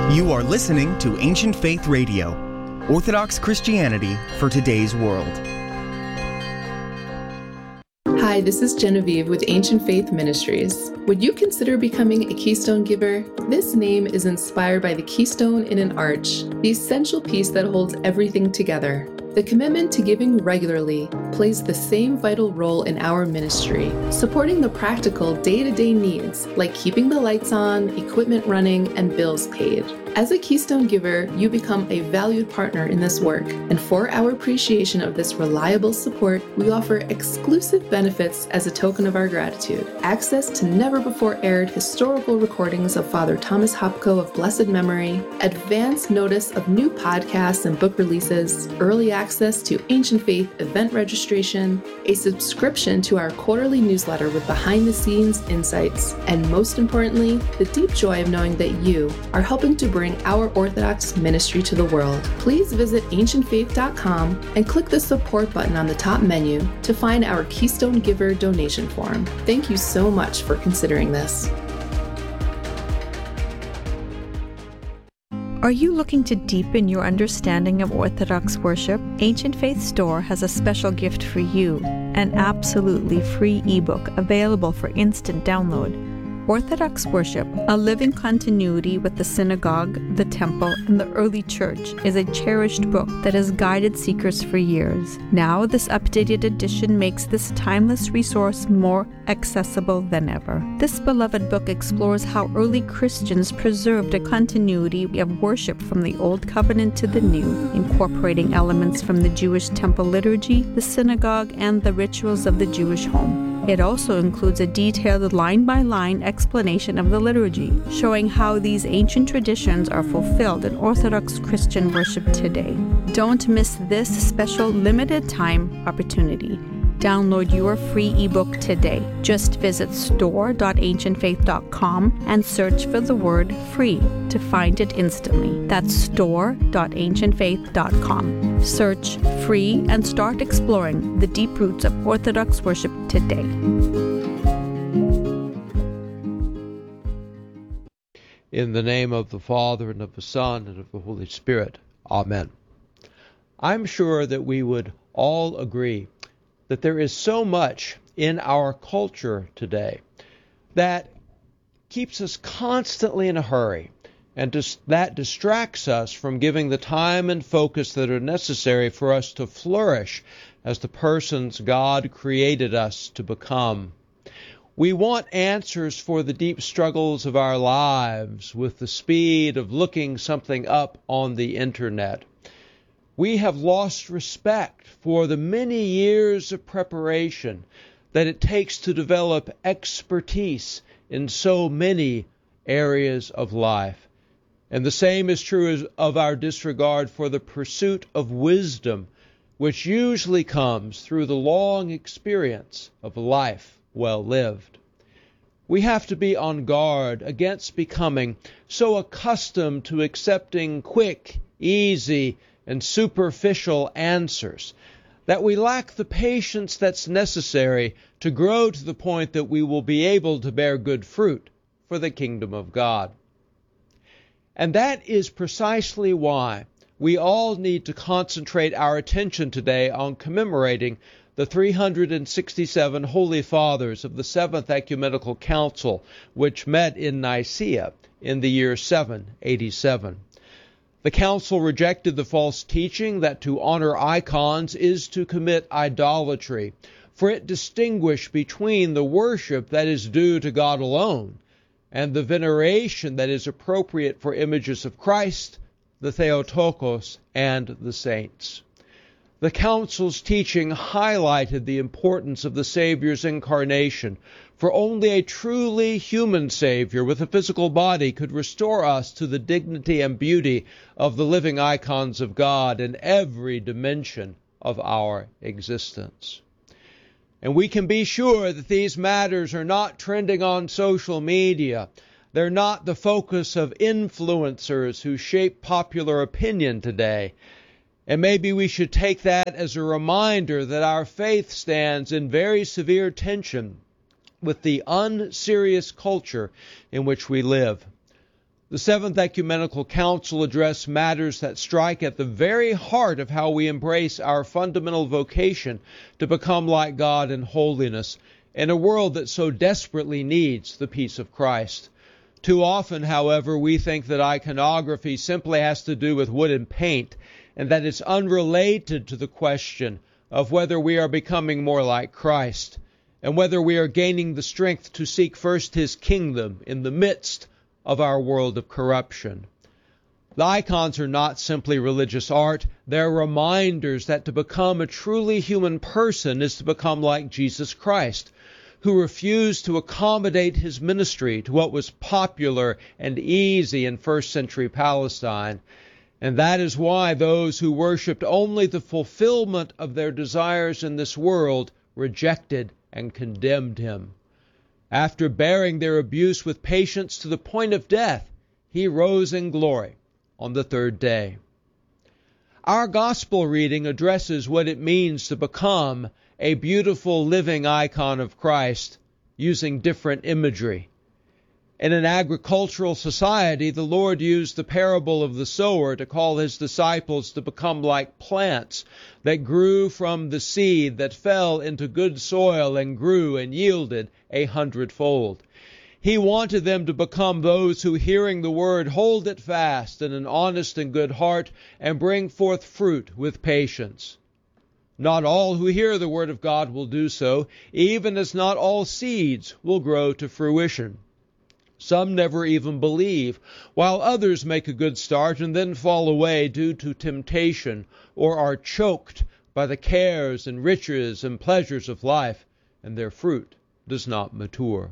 You are listening to Ancient Faith Radio, Orthodox Christianity for today's world. Hi, this is Genevieve with Ancient Faith Ministries. Would you consider becoming a Keystone Giver? This name is inspired by the keystone in an arch, the essential piece that holds everything together. The commitment to giving regularly plays the same vital role in our ministry, supporting the practical day-to-day needs like keeping the lights on, equipment running, and bills paid. As a Keystone Giver, you become a valued partner in this work, and for our appreciation of this reliable support, we offer exclusive benefits as a token of our gratitude. Access to never-before-aired historical recordings of Father Thomas Hopko of blessed memory, advance notice of new podcasts and book releases, early access to Ancient Faith event registration, a subscription to our quarterly newsletter with behind-the-scenes insights, and most importantly, the deep joy of knowing that you are helping to bring our Orthodox ministry to the world. Please visit ancientfaith.com and click the support button on the top menu to find our Keystone Giver donation form. Thank you so much for considering this. Are you looking to deepen your understanding of Orthodox worship? Ancient Faith Store has a special gift for you, an absolutely free ebook available for instant download. Orthodox Worship, a living continuity with the synagogue, the temple, and the early church, is a cherished book that has guided seekers for years. Now, this updated edition makes this timeless resource more accessible than ever. This beloved book explores how early Christians preserved a continuity of worship from the Old Covenant to the New, incorporating elements from the Jewish temple liturgy, the synagogue, and the rituals of the Jewish home. It also includes a detailed line-by-line explanation of the liturgy, showing how these ancient traditions are fulfilled in Orthodox Christian worship today. Don't miss this special limited-time opportunity. Download your free ebook today. Just visit store.ancientfaith.com and search for the word free to find it instantly. That's store.ancientfaith.com. Search free and start exploring the deep roots of Orthodox worship today. In the name of the Father, and of the Son, and of the Holy Spirit. Amen. I'm sure that we would all agree that there is so much in our culture today that keeps us constantly in a hurry, and that distracts us from giving the time and focus that are necessary for us to flourish as the persons God created us to become. We want answers for the deep struggles of our lives with the speed of looking something up on the internet. We have lost respect for the many years of preparation that it takes to develop expertise in so many areas of life. And the same is true of our disregard for the pursuit of wisdom, which usually comes through the long experience of life well lived. We have to be on guard against becoming so accustomed to accepting quick, easy, and superficial answers that we lack the patience that's necessary to grow to the point that we will be able to bear good fruit for the kingdom of God. And that is precisely why we all need to concentrate our attention today on commemorating the 367 Holy Fathers of the Seventh Ecumenical Council, which met in Nicaea in the year 787. The Council rejected the false teaching that to honor icons is to commit idolatry, for it distinguished between the worship that is due to God alone and the veneration that is appropriate for images of Christ, the Theotokos, and the saints. The Council's teaching highlighted the importance of the Savior's incarnation, for only a truly human Savior with a physical body could restore us to the dignity and beauty of the living icons of God in every dimension of our existence. And we can be sure that these matters are not trending on social media. They're not the focus of influencers who shape popular opinion today. And maybe we should take that as a reminder that our faith stands in very severe tension with the unserious culture in which we live. The Seventh Ecumenical Council addressed matters that strike at the very heart of how we embrace our fundamental vocation to become like God in holiness in a world that so desperately needs the peace of Christ. Too often, however, we think that iconography simply has to do with wood and paint, and that it's unrelated to the question of whether we are becoming more like Christ, and whether we are gaining the strength to seek first His kingdom in the midst of our world of corruption. The icons are not simply religious art. They're reminders that to become a truly human person is to become like Jesus Christ, who refused to accommodate His ministry to what was popular and easy in first century Palestine. And that is why those who worshipped only the fulfillment of their desires in this world rejected and condemned Him. After bearing their abuse with patience to the point of death, He rose in glory on the third day. Our gospel reading addresses what it means to become a beautiful living icon of Christ using different imagery. In an agricultural society, the Lord used the parable of the sower to call His disciples to become like plants that grew from the seed that fell into good soil and grew and yielded 100-fold. He wanted them to become those who, hearing the word, hold it fast in an honest and good heart and bring forth fruit with patience. Not all who hear the word of God will do so, even as not all seeds will grow to fruition. Some never even believe, while others make a good start and then fall away due to temptation or are choked by the cares and riches and pleasures of life, and their fruit does not mature.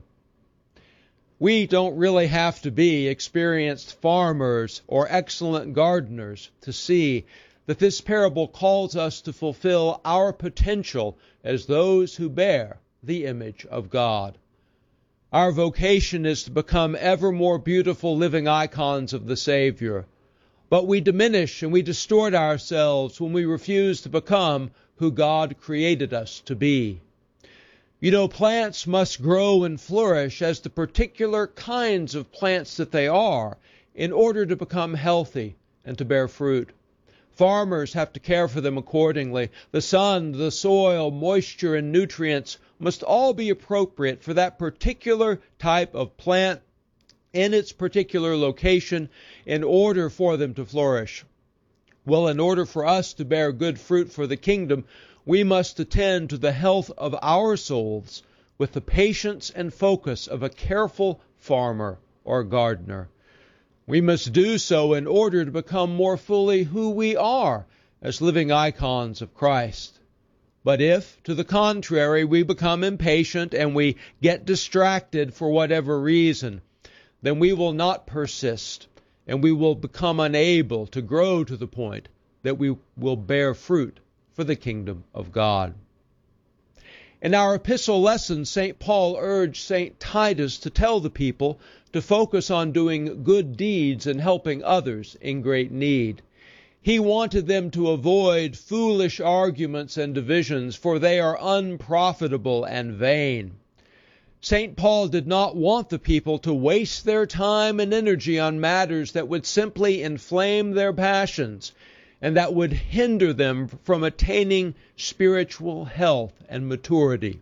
We don't really have to be experienced farmers or excellent gardeners to see that this parable calls us to fulfill our potential as those who bear the image of God. Our vocation is to become ever more beautiful living icons of the Savior. But we diminish and we distort ourselves when we refuse to become who God created us to be. You know, plants must grow and flourish as the particular kinds of plants that they are in order to become healthy and to bear fruit. Farmers have to care for them accordingly. The sun, the soil, moisture, and nutrients must all be appropriate for that particular type of plant in its particular location in order for them to flourish. Well, in order for us to bear good fruit for the kingdom, we must attend to the health of our souls with the patience and focus of a careful farmer or gardener. We must do so in order to become more fully who we are as living icons of Christ. But if, to the contrary, we become impatient and we get distracted for whatever reason, then we will not persist, and we will become unable to grow to the point that we will bear fruit for the kingdom of God. In our epistle lesson, St. Paul urged St. Titus to tell the people to focus on doing good deeds and helping others in great need. He wanted them to avoid foolish arguments and divisions, for they are unprofitable and vain. St. Paul did not want the people to waste their time and energy on matters that would simply inflame their passions and that would hinder them from attaining spiritual health and maturity.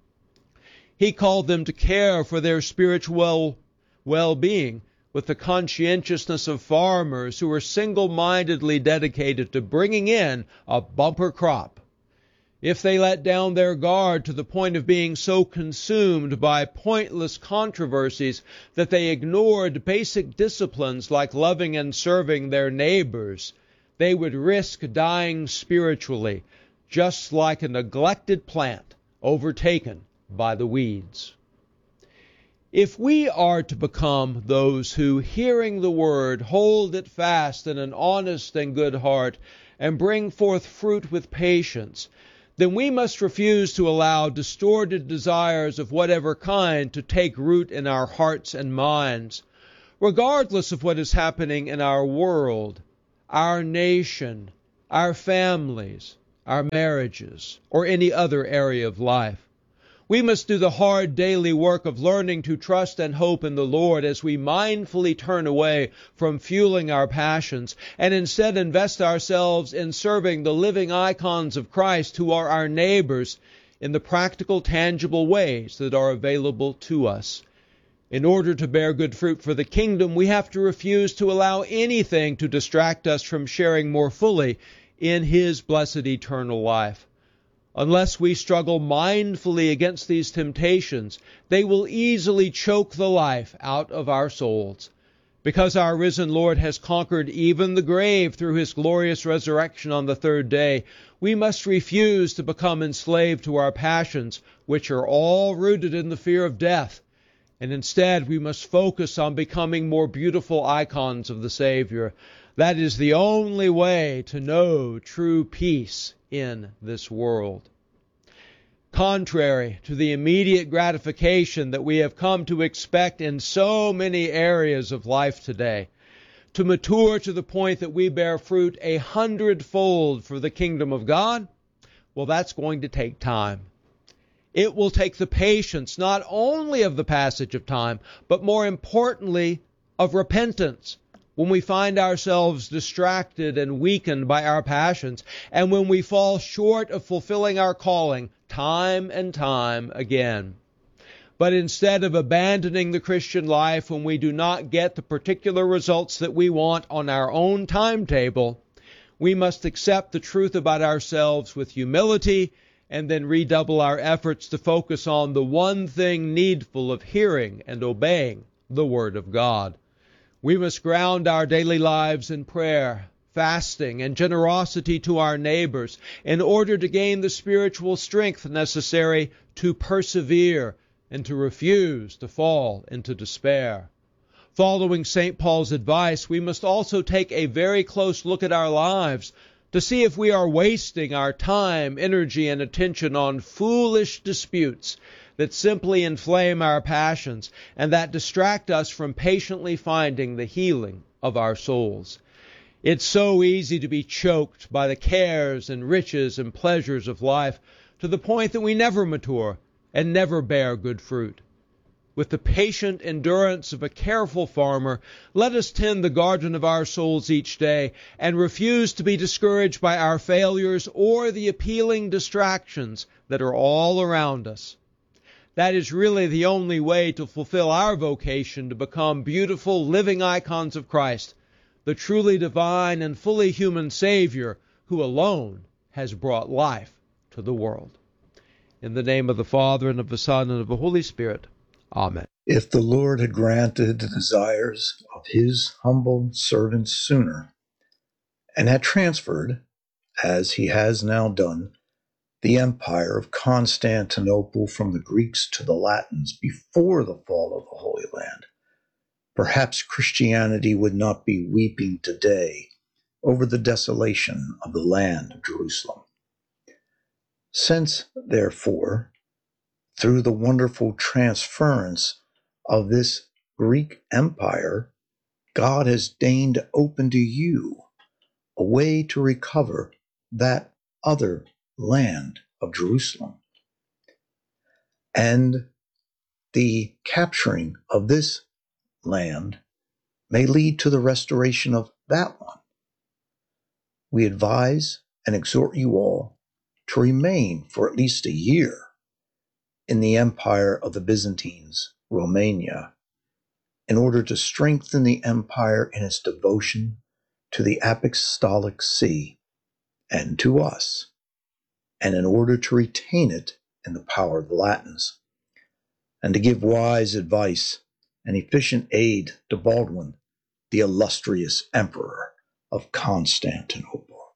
He called them to care for their spiritual well-being with the conscientiousness of farmers who are single-mindedly dedicated to bringing in a bumper crop. If they let down their guard to the point of being so consumed by pointless controversies that they ignored basic disciplines like loving and serving their neighbors, they would risk dying spiritually, just like a neglected plant overtaken by the weeds. If we are to become those who, hearing the word, hold it fast in an honest and good heart, and bring forth fruit with patience, then we must refuse to allow distorted desires of whatever kind to take root in our hearts and minds, regardless of what is happening in our world, our nation, our families, our marriages, or any other area of life. We must do the hard daily work of learning to trust and hope in the Lord as we mindfully turn away from fueling our passions and instead invest ourselves in serving the living icons of Christ who are our neighbors in the practical, tangible ways that are available to us. In order to bear good fruit for the kingdom, we have to refuse to allow anything to distract us from sharing more fully in His blessed eternal life. Unless we struggle mindfully against these temptations, they will easily choke the life out of our souls. Because our risen Lord has conquered even the grave through His glorious resurrection on the third day, we must refuse to become enslaved to our passions, which are all rooted in the fear of death. And instead, we must focus on becoming more beautiful icons of the Savior. That is the only way to know true peace in this world. Contrary to the immediate gratification that we have come to expect in so many areas of life today, to mature to the point that we bear fruit 100-fold for the kingdom of God, well, that's going to take time. It will take the patience not only of the passage of time, but more importantly, of repentance. When we find ourselves distracted and weakened by our passions, and when we fall short of fulfilling our calling time and time again. But instead of abandoning the Christian life when we do not get the particular results that we want on our own timetable, we must accept the truth about ourselves with humility and then redouble our efforts to focus on the one thing needful of hearing and obeying the Word of God. We must ground our daily lives in prayer, fasting, and generosity to our neighbors in order to gain the spiritual strength necessary to persevere and to refuse to fall into despair. Following St. Paul's advice, we must also take a very close look at our lives to see if we are wasting our time, energy, and attention on foolish disputes that simply inflame our passions and that distract us from patiently finding the healing of our souls. It's so easy to be choked by the cares and riches and pleasures of life to the point that we never mature and never bear good fruit. With the patient endurance of a careful farmer, let us tend the garden of our souls each day and refuse to be discouraged by our failures or the appealing distractions that are all around us. That is really the only way to fulfill our vocation to become beautiful, living icons of Christ, the truly divine and fully human Savior who alone has brought life to the world. In the name of the Father, and of the Son, and of the Holy Spirit. Amen. If the Lord had granted the desires of His humble servants sooner, and had transferred, as He has now done, the empire of Constantinople from the Greeks to the Latins before the fall of the Holy Land, perhaps Christianity would not be weeping today over the desolation of the land of Jerusalem. Since, therefore, through the wonderful transference of this Greek empire, God has deigned to open to you a way to recover that other land of Jerusalem. And the capturing of this land may lead to the restoration of that one. We advise and exhort you all to remain for at least a year in the empire of the Byzantines, Romania, in order to strengthen the empire in its devotion to the Apostolic See and to us, and in order to retain it in the power of the Latins, and to give wise advice and efficient aid to Baldwin, the illustrious emperor of Constantinople.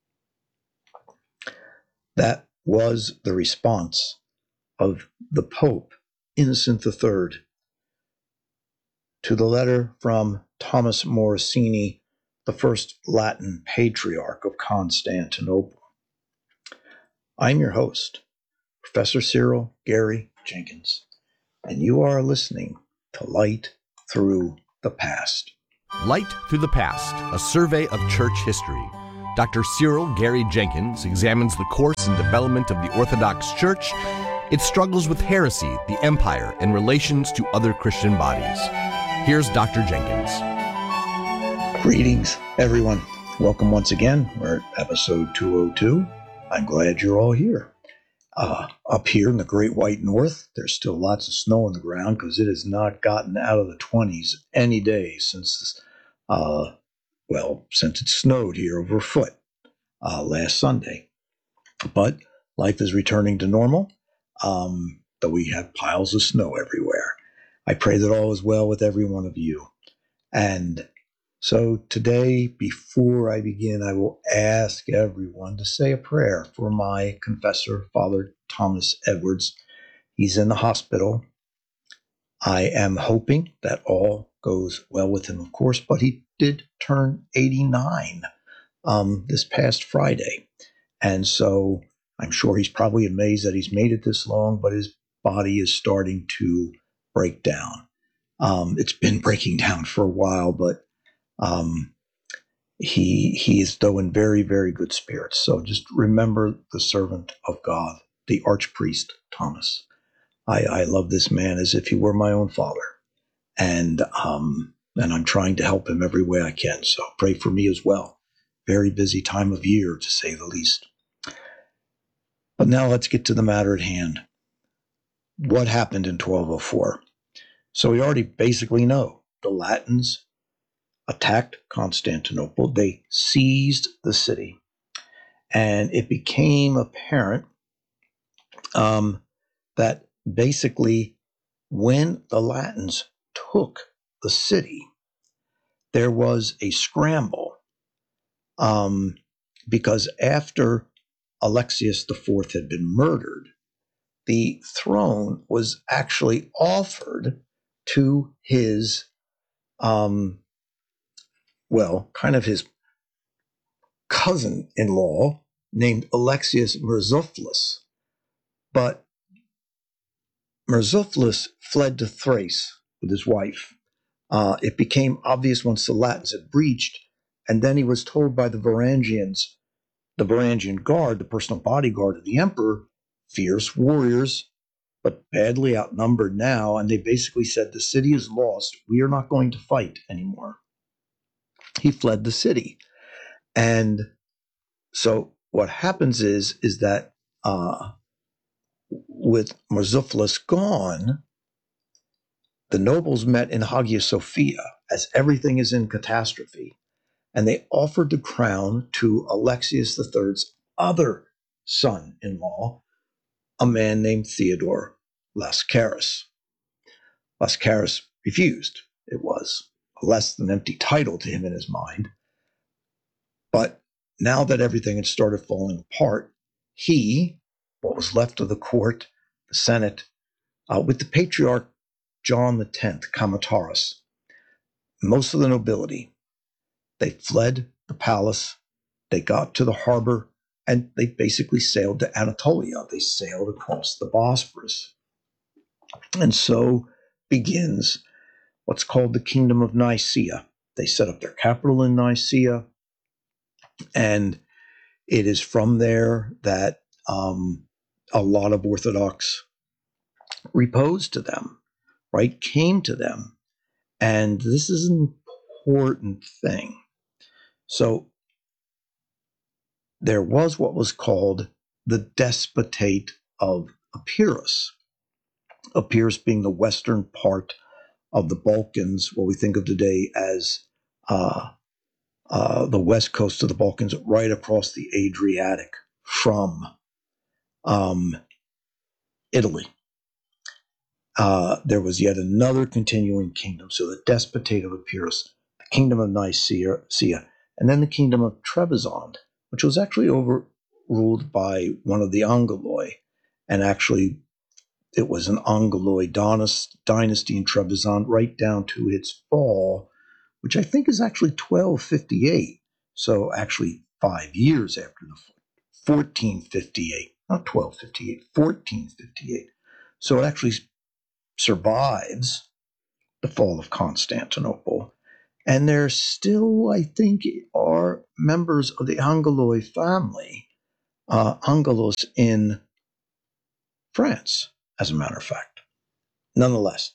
That was the response of the Pope Innocent III to the letter from Thomas Morosini, the first Latin patriarch of Constantinople. I'm your host, Professor Cyril Gary Jenkins, and you are listening to Light Through the Past. Light Through the Past, a survey of church history. Dr. Cyril Gary Jenkins examines the course and development of the Orthodox Church It struggles with heresy, the empire, and relations to other Christian bodies. Here's Dr. Jenkins. Greetings, everyone. Welcome once again. We're at episode 202. I'm glad you're all here. Up here in the Great White North, there's still lots of snow on the ground because it has not gotten out of the 20s any day since it snowed here over a foot last Sunday. But life is returning to normal, though we have piles of snow everywhere. I pray that all is well with every one of you. And so today, before I begin, I will ask everyone to say a prayer for my confessor, Father Thomas Edwards. He's in the hospital. I am hoping that all goes well with him, of course, but he did turn 89 this past Friday. And so I'm sure he's probably amazed that he's made it this long, but his body is starting to break down. It's been breaking down for a while, but he is though in very, very good spirits. So just remember the servant of God, the Archpriest Thomas. I love this man as if he were my own father, and I'm trying to help him every way I can. So pray for me as well. Very busy time of year, to say the least. But now let's get to the matter at hand. What happened in 1204? So we already basically know the Latins attacked Constantinople. They seized the city, and it became apparent that basically when the Latins took the city, there was a scramble because after Alexius IV had been murdered, the throne was actually offered to his his cousin-in-law named Alexius Murtzuphlus. But Murtzuphlus fled to Thrace with his wife. It became obvious once the Latins had breached, and then he was told by the Varangians, the Varangian Guard, the personal bodyguard of the emperor, fierce warriors, but badly outnumbered now, and they basically said, the city is lost. We are not going to fight anymore. He fled the city. And so what happens is that with Murtzuphlus gone, the nobles met in Hagia Sophia as everything is in catastrophe, and they offered the crown to Alexius III's other son-in-law, a man named Theodore Lascaris. Lascaris refused. It was a less than empty title to him in his mind. But now that everything had started falling apart, he, what was left of the court, the Senate, with the Patriarch John X, Kamataris, most of the nobility, they fled the palace, they got to the harbor, and they basically sailed to Anatolia. They sailed across the Bosphorus. And so begins what's called the Kingdom of Nicaea. They set up their capital in Nicaea, and it is from there that a lot of Orthodox reposed to them, right? Came to them. And this is an important thing. So there was what was called the Despotate of Epirus. Epirus being the western part of the Balkans, what we think of today as the west coast of the Balkans, right across the Adriatic from Italy. There was yet another continuing kingdom. So the Despotate of Epirus, the Kingdom of Nicaea, and then the Kingdom of Trebizond, which was actually overruled by one of the Angeloi. And actually, it was an Angeloi dynasty in Trebizond right down to its fall, which I think is actually 1258. So actually 5 years after the 1458, not 1258, 1458. So it actually survives the fall of Constantinople. And there still, I think, are members of the Angeloi family, Angelos, in France, as a matter of fact. Nonetheless,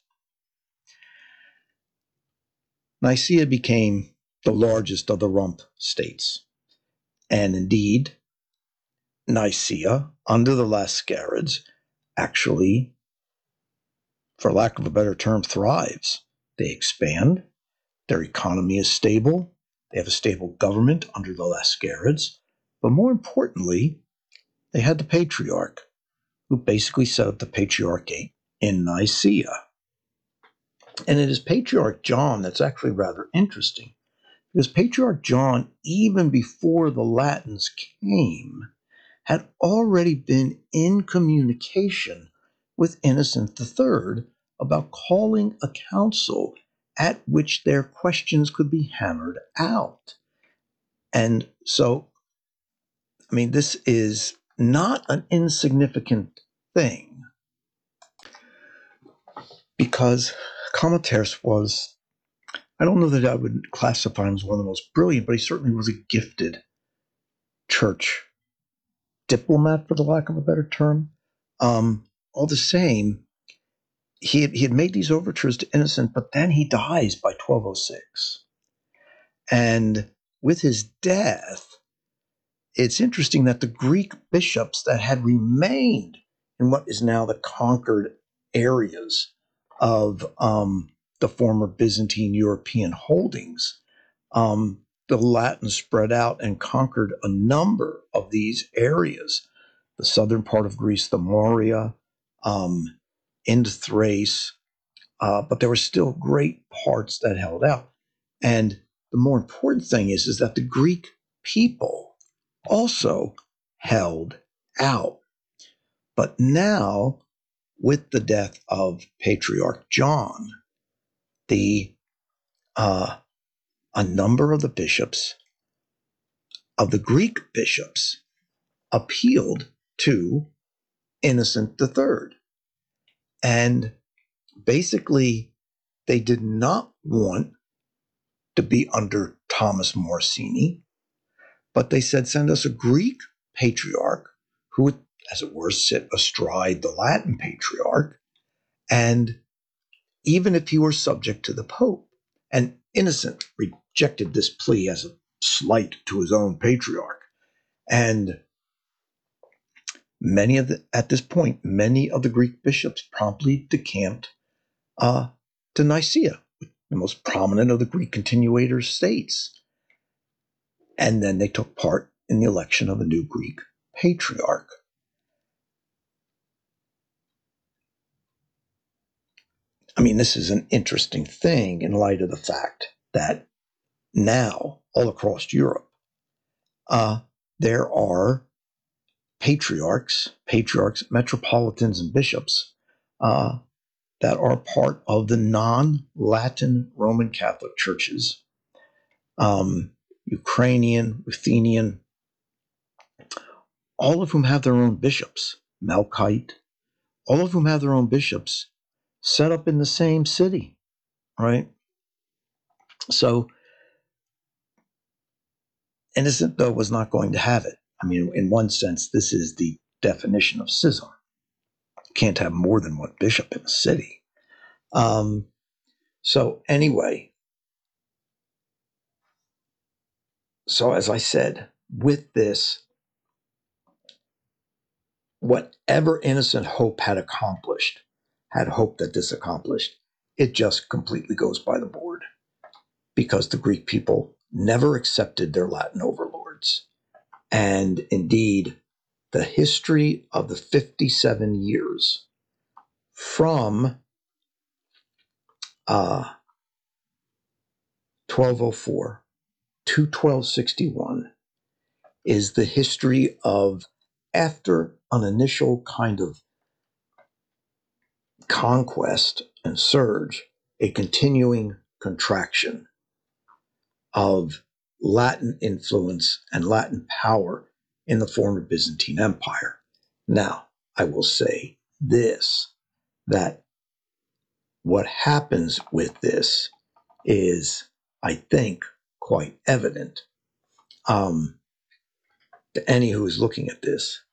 Nicaea became the largest of the rump states. And indeed, Nicaea, under the Lascarids, actually, for lack of a better term, thrives. They expand. Their economy is stable. They have a stable government under the Lascarids. But more importantly, they had the Patriarch, who basically set up the Patriarchate in Nicaea. And it is Patriarch John that's actually rather interesting, because Patriarch John, even before the Latins came, had already been in communication with Innocent III about calling a council at which their questions could be hammered out. And so, I mean, this is not an insignificant thing, because Comateros was, I don't know that I would classify him as one of the most brilliant, but he certainly was a gifted church diplomat, for the lack of a better term. All the same, he had made these overtures to Innocent, but then he dies by 1206. And with his death, it's interesting that the Greek bishops that had remained in what is now the conquered areas of the former Byzantine European holdings, the Latins spread out and conquered a number of these areas. The southern part of Greece, the Morea, into Thrace, but there were still great parts that held out. And the more important thing is that the Greek people also held out. But now, with the death of Patriarch John, a number of the bishops, of the Greek bishops, appealed to Innocent III. And basically, they did not want to be under Thomas Morosini, but they said, send us a Greek patriarch who would, as it were, sit astride the Latin patriarch, and even if he were subject to the Pope. And Innocent rejected this plea as a slight to his own patriarch. And at this point, many of the Greek bishops promptly decamped to Nicaea, the most prominent of the Greek continuator states. And then they took part in the election of a new Greek patriarch. I mean, this is an interesting thing in light of the fact that now, all across Europe, there are patriarchs, metropolitans, and bishops that are part of the non-Latin Roman Catholic churches, Ukrainian, Ruthenian, all of whom have their own bishops, Melkite, all of whom have their own bishops set up in the same city, right? So Innocent, though, was not going to have it. I mean, in one sense, this is the definition of schism. You can't have more than one bishop in a city. So anyway, so as I said, with this, whatever Innocent hoped had hoped that this accomplished, it just completely goes by the board, because the Greek people never accepted their Latin overlords. And indeed, the history of the 57 years from 1204 to 1261 is the history of, after an initial kind of conquest and surge, a continuing contraction of Latin influence and Latin power in the former Byzantine Empire. Now, I will say this, that what happens with this is, I think, quite evident to any who is looking at this.